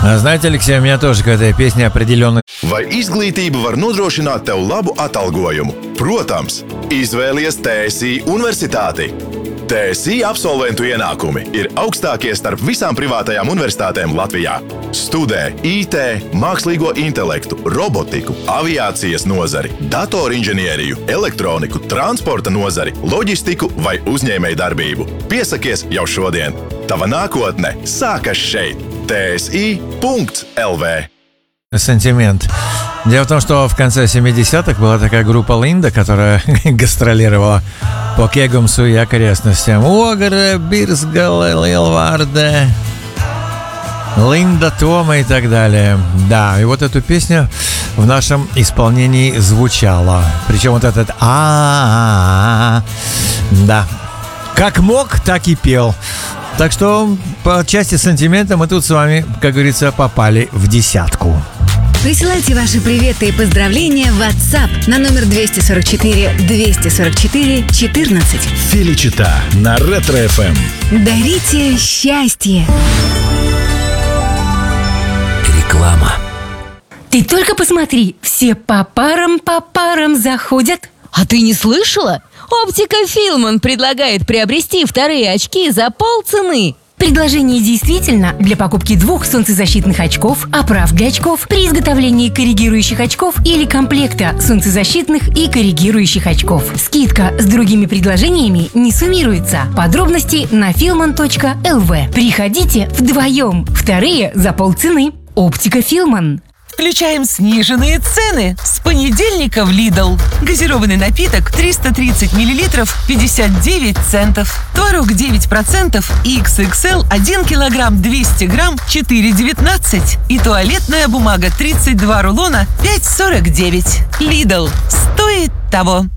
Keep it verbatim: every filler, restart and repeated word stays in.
А знаете, Алексей, у меня тоже какая-то песня определенно. Vai izglītība var nodrošināt tev labu atalgojumu? Protams, izvēlies T S I universitāti. T S I absolventu ienākumi ir augstākie starp visām privātajām universitātēm Latvijā. Studē I T, mākslīgo intelektu, robotiku, aviācijas nozari, datorinženieriju, elektroniku, transporta nozari, loģistiku vai uzņēmējdarbību. Piesakies jau šodien. Tava nākotne sākas šeit. T S I punkts L V. Сантимент. Дело в том, что в конце семидесятых была такая группа Линда, которая гастролировала по Кегумсу и окрестностям. Огре, Бирсгал, Лилварде, Линда, Тома и так далее. Да, и вот эту песню в нашем исполнении звучала. Причем вот этот а да. Как мог, так и пел. Так что по части сантимента мы тут с вами, как говорится, попали в десятку. Присылайте ваши приветы и поздравления в WhatsApp на номер двести сорок четыре двести сорок четыре четырнадцать. Феличита на Ретро-эф эм. Дарите счастье. Реклама. Ты только посмотри, все по парам, по парам заходят. А ты не слышала? Оптика Филман предлагает приобрести вторые очки за полцены. Предложение действительно для покупки двух солнцезащитных очков, оправ для очков при изготовлении коррегирующих очков или комплекта солнцезащитных и коррегирующих очков. Скидка с другими предложениями не суммируется. Подробности на филман точка эл ви. Приходите вдвоем. Вторые за полцены. Оптика Филман. Включаем сниженные цены. С понедельника в Lidl. Газированный напиток триста тридцать миллилитров пятьдесят девять центов. Творог девять процентов икс икс эл один килограмм двести грамм четыре девятнадцать. И туалетная бумага тридцать два рулона пять сорок девять. Lidl. Стоит того.